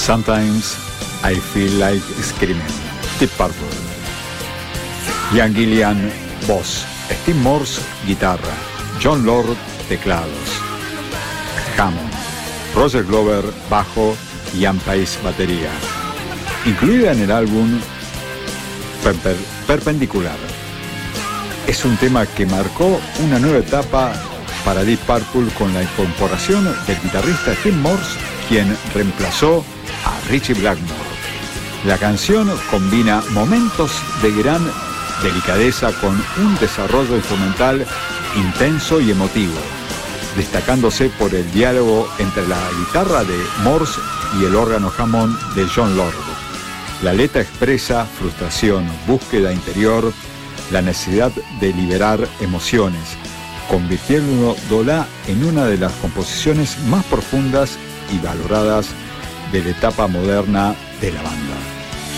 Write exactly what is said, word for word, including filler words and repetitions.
Sometimes I Feel Like Screaming, Deep Purple. Ian Gillan, voz. Steve Morse, guitarra. Jon Lord, teclados. Hammond. Roger Glover, bajo. Ian Pace, batería. Incluida en el álbum Per- Perpendicular. Es un tema que marcó una nueva etapa para Deep Purple con la incorporación del guitarrista Steve Morse, quien reemplazó a Ritchie Blackmore. La canción combina momentos de gran delicadeza con un desarrollo instrumental intenso y emotivo, destacándose por el diálogo entre la guitarra de Morse y el órgano Hammond de Jon Lord. La letra expresa frustración, búsqueda interior, la necesidad de liberar emociones, convirtiéndola en una de las composiciones más profundas y valoradas de la etapa moderna de la banda.